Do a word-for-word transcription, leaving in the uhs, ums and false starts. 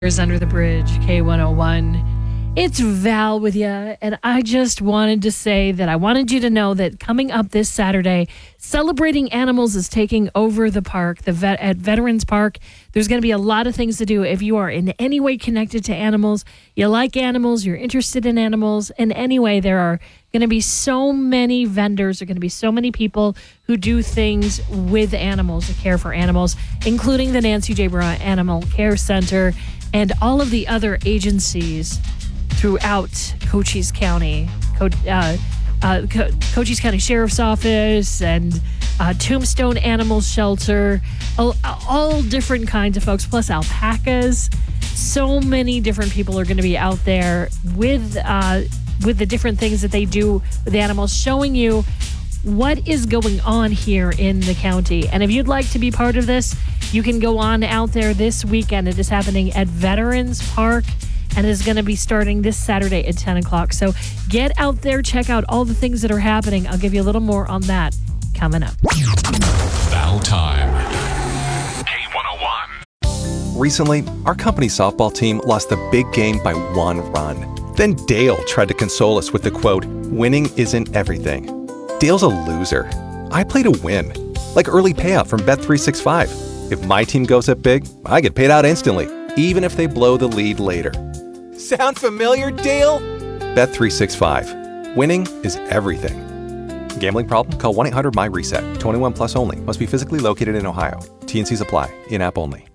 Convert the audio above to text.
Under the Bridge, K one oh one. It's Val with you, and I just wanted to say that I wanted you to know that coming up this Saturday, Celebrating Animals is taking over the park, the vet at Veterans Park. There's going to be a lot of things to do if you are in any way connected to animals, you like animals, you're interested in animals. In any way, there are going to be so many vendors, there are going to be so many people who do things with animals, to care for animals, including the Nancy J. Bra Animal Care Center and all of the other agencies throughout Cochise County, Co- uh, uh, Co- Cochise County Sheriff's Office and uh, Tombstone Animal Shelter, all, all different kinds of folks, plus alpacas. So many different people are going to be out there with uh, with the different things that they do with animals, showing you what is going on here in the county. And if you'd like to be part of this, you can go on out there this weekend. It is happening at Veterans Park and is going to be starting this Saturday at ten o'clock. So get out there, check out all the things that are happening. I'll give you a little more on that coming up. Val time. K one oh one. Recently, our company softball team lost the big game by one run. Then Dale tried to console us with the quote, "Winning isn't everything." Dale's a loser. I play to win. Like early payout from Bet three sixty-five. If my team goes up big, I get paid out instantly, even if they blow the lead later. Sound familiar, Dale? Bet three sixty-five. Winning is everything. Gambling problem? Call one eight hundred M Y RESET. twenty-one plus only. Must be physically located in Ohio. T and Cs apply. In-app only.